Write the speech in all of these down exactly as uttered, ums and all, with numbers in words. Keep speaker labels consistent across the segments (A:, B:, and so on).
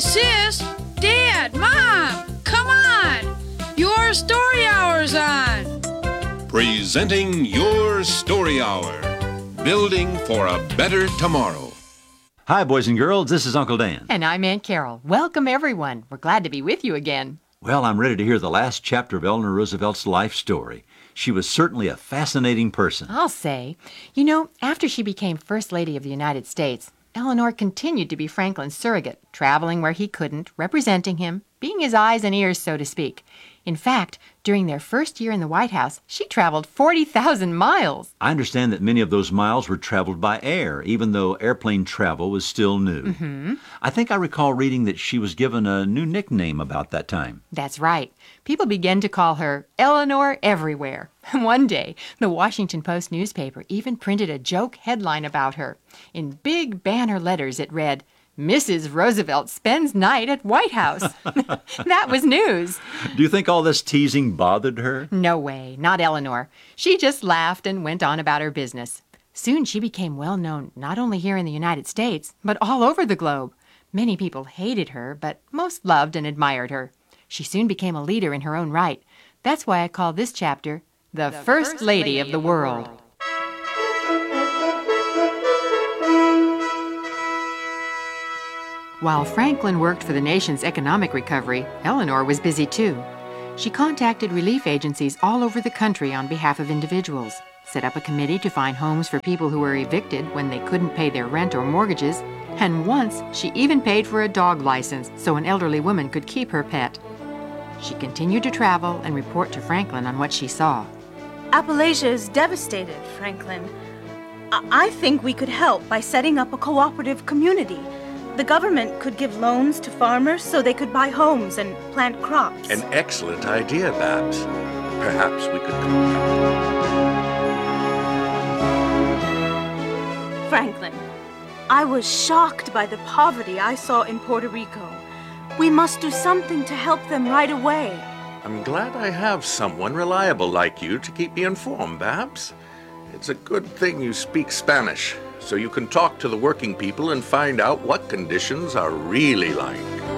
A: sis! Dad! Mom! Come on! Your Story Hour's on!
B: Presenting Your Story Hour. Building for a better tomorrow.
C: Hi, boys and girls. This is Uncle Dan.
D: And I'm Aunt Carol. Welcome, everyone. We're glad to be with you again.
C: Well, I'm ready to hear the last chapter of Eleanor Roosevelt's life story. She was certainly a fascinating person.
D: I'll say. You know, after she became First Lady of the United States, Eleanor continued to be Franklin's surrogate, traveling where he couldn't, representing him, being his eyes and ears, so to speak. In fact, during their first year in the White House, she traveled forty thousand miles.
C: I understand that many of those miles were traveled by air, even though airplane travel was still new.
D: Mm-hmm.
C: I think I recall reading that she was given a new nickname about that time.
D: That's right. People began to call her Eleanor Everywhere. One day, the Washington Post newspaper even printed a joke headline about her. In big banner letters, it read, Missus Roosevelt spends night at White House. That was news.
C: Do you think all this teasing bothered her?
D: No way, not Eleanor. She just laughed and went on about her business. Soon she became well known not only here in the United States, but all over the globe. Many people hated her, but most loved and admired her. She soon became a leader in her own right. That's why I call this chapter The, the First, First Lady, Lady of the, of the World. world. While Franklin worked for the nation's economic recovery, Eleanor was busy too. She contacted relief agencies all over the country on behalf of individuals, set up a committee to find homes for people who were evicted when they couldn't pay their rent or mortgages, and once she even paid for a dog license so an elderly woman could keep her pet. She continued to travel and report to Franklin on what she saw.
E: Appalachia is devastated, Franklin. I, I think we could help by setting up a cooperative community. The government could give loans to farmers so they could buy homes and plant crops.
F: An excellent idea, Babs. Perhaps we could...
E: Franklin, I was shocked by the poverty I saw in Puerto Rico. We must do something to help them right away.
F: I'm glad I have someone reliable like you to keep me informed, Babs. It's a good thing you speak Spanish, so you can talk to the working people and find out what conditions are really like.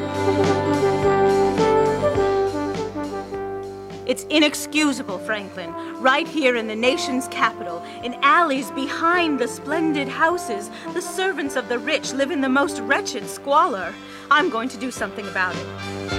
E: It's inexcusable, Franklin. Right here in the nation's capital, in alleys behind the splendid houses, the servants of the rich live in the most wretched squalor. I'm going to do something about it.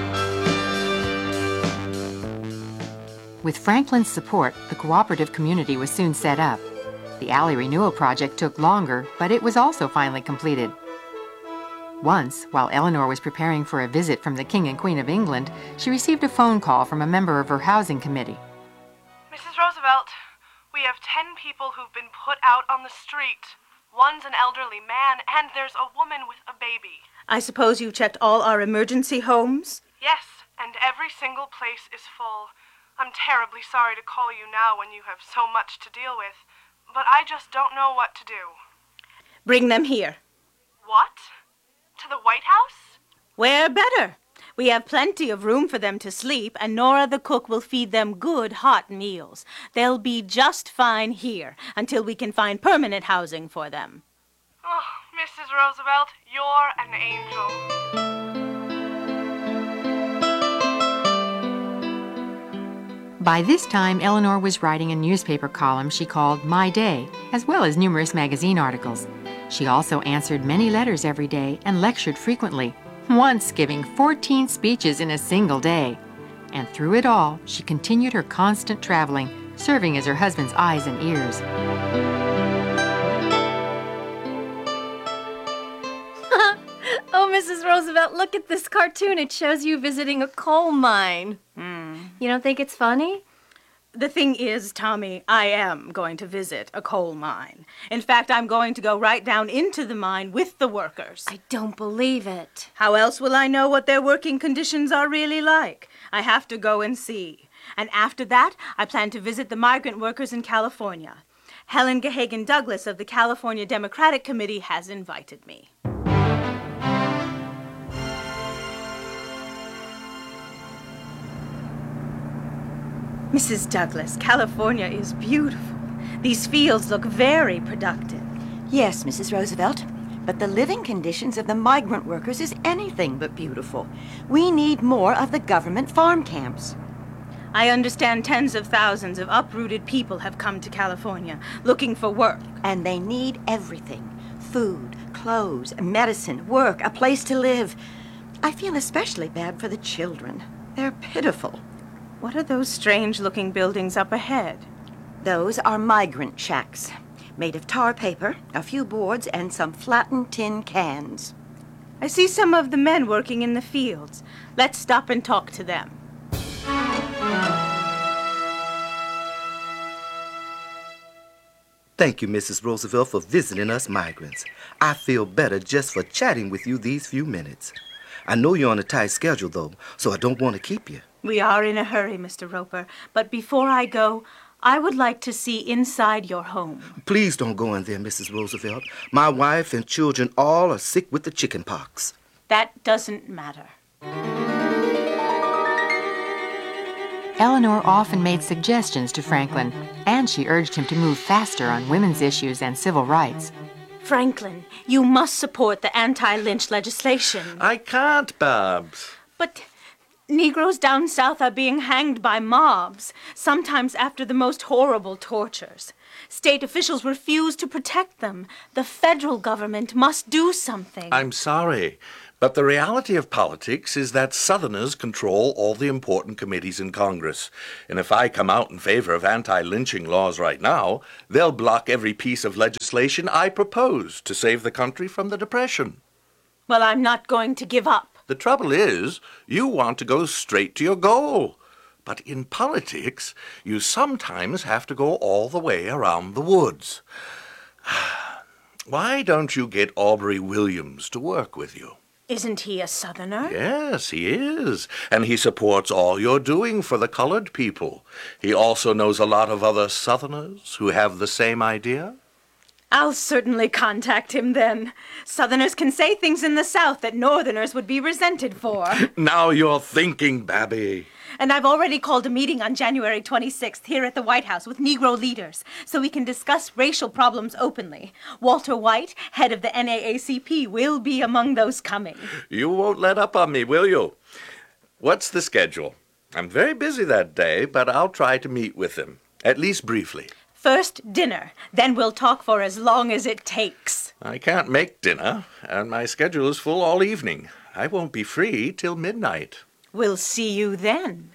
D: With Franklin's support, the cooperative community was soon set up. The alley renewal project took longer, but it was also finally completed. Once, while Eleanor was preparing for a visit from the King and Queen of England, she received a phone call from a member of her housing committee.
G: Missus Roosevelt, we have ten people who've been put out on the street. One's an elderly man, and there's a woman with a baby.
E: I suppose you've checked all our emergency homes?
G: Yes, and every single place is full. I'm terribly sorry to call you now when you have so much to deal with, but I just don't know what to do.
E: Bring them here.
G: What? To the White House?
E: Where better? We have plenty of room for them to sleep, and Nora the cook will feed them good hot meals. They'll be just fine here until we can find permanent housing for them.
G: Oh, Missus Roosevelt, you're an angel.
D: By this time, Eleanor was writing a newspaper column she called My Day, as well as numerous magazine articles. She also answered many letters every day and lectured frequently, once giving fourteen speeches in a single day. And through it all, she continued her constant traveling, serving as her husband's eyes and ears.
H: Oh, Missus Roosevelt, look at this cartoon. It shows you visiting a coal mine.
E: Mm.
H: You don't think it's funny?
E: The thing is, Tommy, I am going to visit a coal mine. In fact, I'm going to go right down into the mine with the workers.
H: I don't believe it.
E: How else will I know what their working conditions are really like? I have to go and see. And after that, I plan to visit the migrant workers in California. Helen Gahagan Douglas of the California Democratic Committee has invited me. Missus Douglas, California is beautiful. These fields look very productive.
I: Yes, Missus Roosevelt. But the living conditions of the migrant workers is anything but beautiful. We need more of the government farm camps.
E: I understand tens of thousands of uprooted people have come to California looking for work.
I: And they need everything. Food, clothes, medicine, work, a place to live. I feel especially bad for the children. They're pitiful.
E: What are those strange-looking buildings up ahead?
I: Those are migrant shacks, made of tar paper, a few boards, and some flattened tin cans.
E: I see some of the men working in the fields. Let's stop and talk to them.
J: Thank you, Missus Roosevelt, for visiting us migrants. I feel better just for chatting with you these few minutes. I know you're on a tight schedule, though, so I don't want to keep you.
E: We are in a hurry, Mister Roper, but before I go, I would like to see inside your home.
J: Please don't go in there, Missus Roosevelt. My wife and children all are sick with the chicken pox.
E: That doesn't matter.
D: Eleanor often made suggestions to Franklin, and she urged him to move faster on women's issues and civil rights.
E: Franklin, you must support the anti-lynch legislation.
F: I can't, Babs.
E: But Negroes down south are being hanged by mobs, sometimes after the most horrible tortures. State officials refuse to protect them. The federal government must do something.
F: I'm sorry, but the reality of politics is that Southerners control all the important committees in Congress. And if I come out in favor of anti-lynching laws right now, they'll block every piece of legislation I propose to save the country from the Depression.
E: Well, I'm not going to give up.
F: The trouble is, you want to go straight to your goal. But in politics, you sometimes have to go all the way around the woods. Why don't you get Aubrey Williams to work with you?
E: Isn't he a Southerner?
F: Yes, he is. And he supports all you're doing for the colored people. He also knows a lot of other Southerners who have the same idea.
E: I'll certainly contact him then. Southerners can say things in the South that Northerners would be resented for.
F: Now you're thinking, Babby.
E: And I've already called a meeting on January twenty-sixth here at the White House with Negro leaders so we can discuss racial problems openly. Walter White, head of the N double A C P, will be among those coming.
F: You won't let up on me, will you? What's the schedule? I'm very busy that day, but I'll try to meet with him, at least briefly.
E: First, dinner. Then we'll talk for as long as it takes.
F: I can't make dinner, and my schedule is full all evening. I won't be free till midnight.
E: We'll see you then.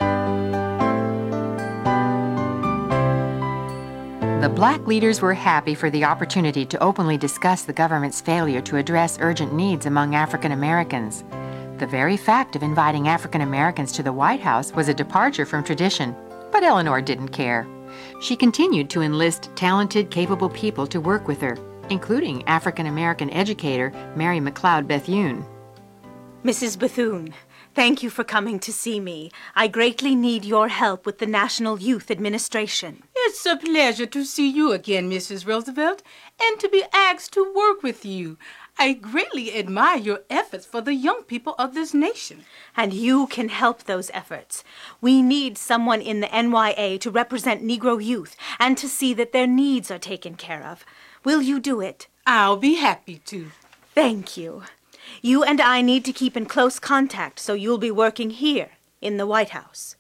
D: The black leaders were happy for the opportunity to openly discuss the government's failure to address urgent needs among African Americans. The very fact of inviting African Americans to the White House was a departure from tradition, but Eleanor didn't care. She continued to enlist talented, capable people to work with her, including African American educator Mary McLeod Bethune.
E: Missus Bethune, thank you for coming to see me. I greatly need your help with the National Youth Administration.
K: It's a pleasure to see you again, Missus Roosevelt, and to be asked to work with you. I greatly admire your efforts for the young people of this nation.
E: And you can help those efforts. We need someone in the N Y A to represent Negro youth and to see that their needs are taken care of. Will you do it?
K: I'll be happy to.
E: Thank you. You and I need to keep in close contact, so you'll be working here in the White House.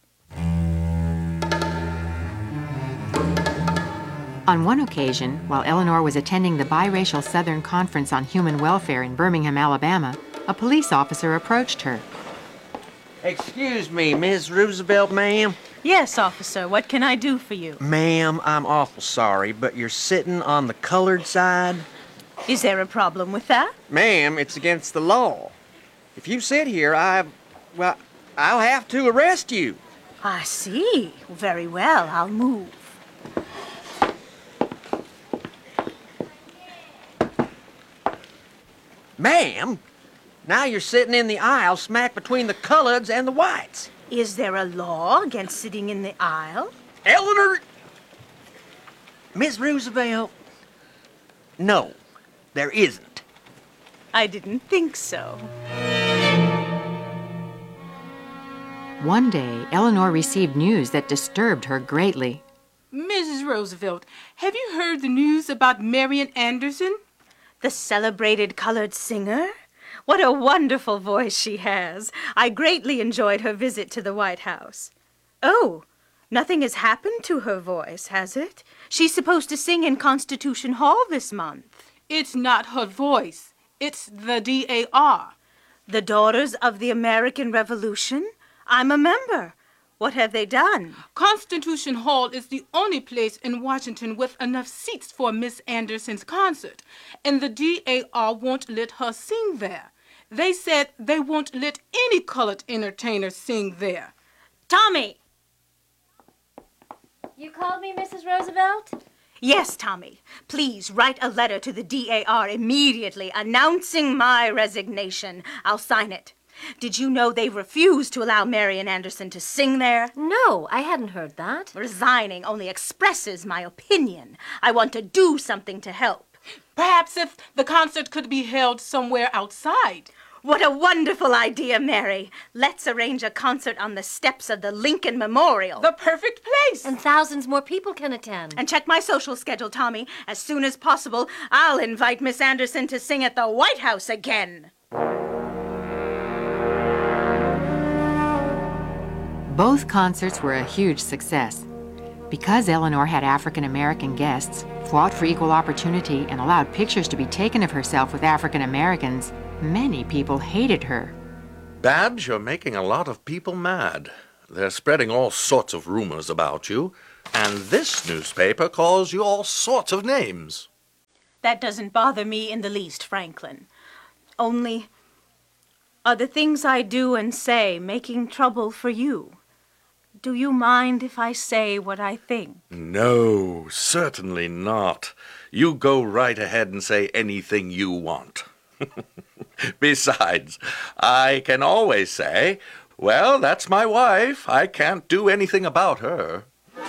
D: On one occasion, while Eleanor was attending the biracial Southern Conference on Human Welfare in Birmingham, Alabama, a police officer approached her.
L: Excuse me, Miss Roosevelt, ma'am?
E: Yes, officer. What can I do for you?
L: Ma'am, I'm awful sorry, but you're sitting on the colored side.
E: Is there a problem with that?
L: Ma'am, it's against the law. If you sit here, I... well, I'll have to arrest you.
E: I see. Very well. I'll move.
L: Ma'am, now you're sitting in the aisle smack between the coloreds and the whites.
E: Is there a law against sitting in the aisle?
L: Eleanor! Miss Roosevelt, no, there isn't.
E: I didn't think so.
D: One day, Eleanor received news that disturbed her greatly.
K: Missus Roosevelt, have you heard the news about Marian Anderson?
E: The celebrated colored singer? What a wonderful voice she has. I greatly enjoyed her visit to the White House. Oh, nothing has happened to her voice, has it? She's supposed to sing in Constitution Hall this month.
K: It's not her voice. It's the D A R.
E: The Daughters of the American Revolution? I'm a member. What have they done?
K: Constitution Hall is the only place in Washington with enough seats for Miss Anderson's concert, and the D A R won't let her sing there. They said they won't let any colored entertainer sing there.
E: Tommy!
H: You called me, Missus Roosevelt?
E: Yes, Tommy. Please write a letter to the D A R immediately announcing my resignation. I'll sign it. Did you know they refused to allow Marian Anderson to sing there?
H: No, I hadn't heard that.
E: Resigning only expresses my opinion. I want to do something to help.
K: Perhaps if the concert could be held somewhere outside.
E: What a wonderful idea, Mary. Let's arrange a concert on the steps of the Lincoln Memorial.
K: The perfect place.
H: And thousands more people can attend.
E: And check my social schedule, Tommy. As soon as possible, I'll invite Miss Anderson to sing at the White House again.
D: Both concerts were a huge success. Because Eleanor had African-American guests, fought for equal opportunity, and allowed pictures to be taken of herself with African-Americans, many people hated her.
F: Babs, you're making a lot of people mad. They're spreading all sorts of rumors about you, and this newspaper calls you all sorts of names.
E: That doesn't bother me in the least, Franklin. Only, are the things I do and say making trouble for you? Do you mind if I say what I think?
F: No, certainly not. You go right ahead and say anything you want. Besides, I can always say, well, that's my wife. I can't do anything about her.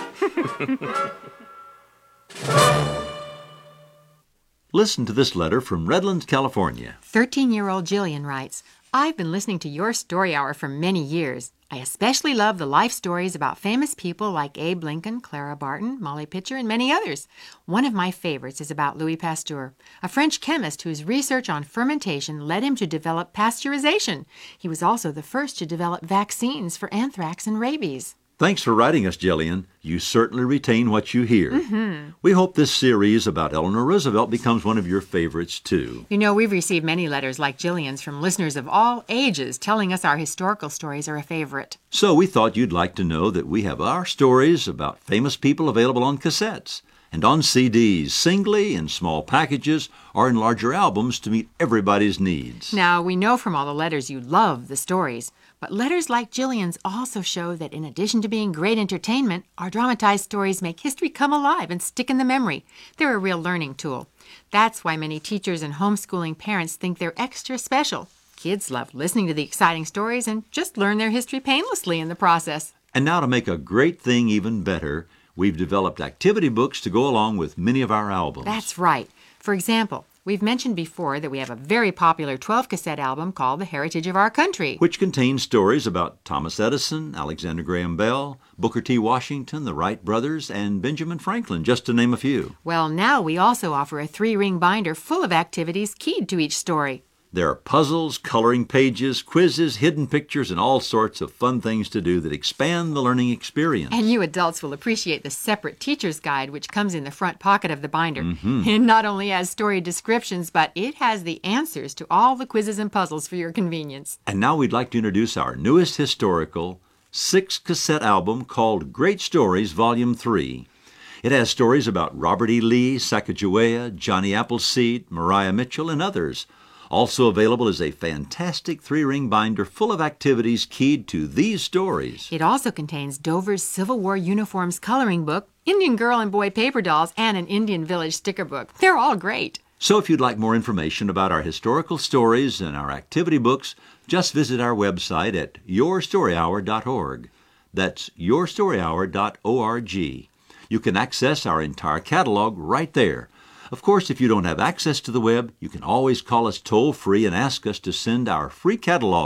C: Listen to this letter from Redlands, California.
D: thirteen-year-old Jillian writes, I've been listening to your story hour for many years. I especially love the life stories about famous people like Abe Lincoln, Clara Barton, Molly Pitcher, and many others. One of my favorites is about Louis Pasteur, a French chemist whose research on fermentation led him to develop pasteurization. He was also the first to develop vaccines for anthrax and rabies.
C: Thanks for writing us, Jillian. You certainly retain what you hear.
D: Mm-hmm.
C: We hope this series about Eleanor Roosevelt becomes one of your favorites, too.
D: You know, we've received many letters like Jillian's from listeners of all ages telling us our historical stories are a favorite.
C: So we thought you'd like to know that we have our stories about famous people available on cassettes and on C Ds, singly, in small packages, or in larger albums to meet everybody's needs.
D: Now, we know from all the letters you love the stories, but letters like Jillian's also show that in addition to being great entertainment, our dramatized stories make history come alive and stick in the memory. They're a real learning tool. That's why many teachers and homeschooling parents think they're extra special. Kids love listening to the exciting stories and just learn their history painlessly in the process.
C: And now to make a great thing even better, we've developed activity books to go along with many of our albums.
D: That's right. For example, we've mentioned before that we have a very popular twelve-cassette album called The Heritage of Our Country,
C: which contains stories about Thomas Edison, Alexander Graham Bell, Booker T. Washington, the Wright brothers, and Benjamin Franklin, just to name a few.
D: Well, now we also offer a three-ring binder full of activities keyed to each story.
C: There are puzzles, coloring pages, quizzes, hidden pictures, and all sorts of fun things to do that expand the learning experience.
D: And you adults will appreciate the separate teacher's guide, which comes in the front pocket of the binder.
C: Mm-hmm.
D: It not only has story descriptions, but it has the answers to all the quizzes and puzzles for your convenience.
C: And now we'd like to introduce our newest historical six-cassette album called Great Stories, Volume three. It has stories about Robert E. Lee, Sacagawea, Johnny Appleseed, Maria Mitchell, and others. Also available is a fantastic three-ring binder full of activities keyed to these stories.
D: It also contains Dover's Civil War Uniforms coloring book, Indian Girl and Boy paper dolls, and an Indian Village sticker book. They're all great.
C: So if you'd like more information about our historical stories and our activity books, just visit our website at your story hour dot org. That's your story hour dot org. You can access our entire catalog right there. Of course, if you don't have access to the web, you can always call us toll-free and ask us to send our free catalog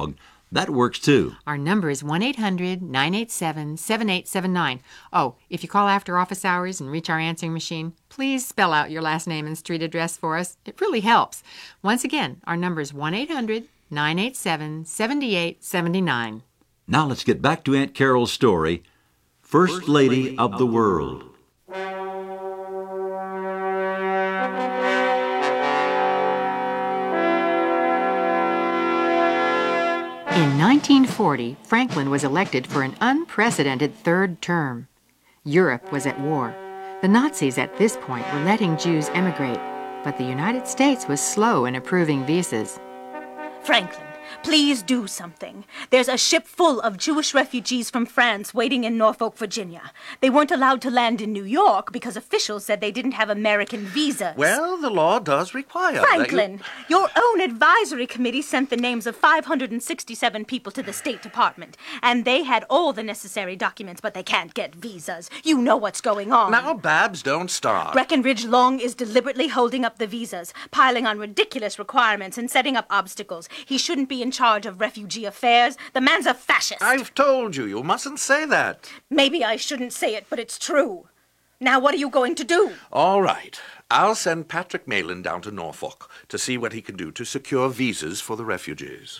C: That works too.
D: Our number is one eight hundred nine eight seven seven eight seven nine. Oh, if you call after office hours and reach our answering machine, please spell out your last name and street address for us. It really helps. Once again, our number is one eight hundred nine eight seven seven eight seven nine.
C: Now let's get back to Aunt Carol's story, First, First Lady, Lady of, of the World.
D: In nineteen forty, Franklin was elected for an unprecedented third term. Europe was at war. The Nazis at this point were letting Jews emigrate, but the United States was slow in approving visas.
E: Franklin, please do something. There's a ship full of Jewish refugees from France waiting in Norfolk, Virginia. They weren't allowed to land in New York because officials said they didn't have American visas.
F: Well, the law does require
E: Franklin,
F: that you...
E: your own advisory committee sent the names of five hundred sixty-seven people to the State Department, and they had all the necessary documents, but they can't get visas. You know what's going on.
F: Now, Babs, don't start.
E: Breckenridge Long is deliberately holding up the visas, piling on ridiculous requirements and setting up obstacles. He shouldn't be in charge of refugee affairs. The man's a fascist.
F: I've told you, you mustn't say that.
E: Maybe I shouldn't say it, but it's true. Now what are you going to do?
F: All right. I'll send Patrick Malin down to Norfolk to see what he can do to secure visas for the refugees.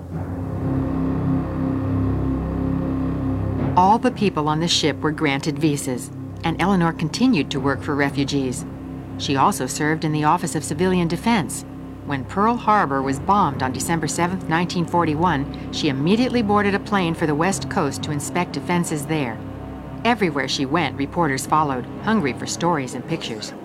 D: All the people on the ship were granted visas, and Eleanor continued to work for refugees. She also served in the Office of Civilian Defense. When Pearl Harbor was bombed on December seventh, nineteen forty-one, she immediately boarded a plane for the West Coast to inspect defenses there. Everywhere she went, reporters followed, hungry for stories and pictures.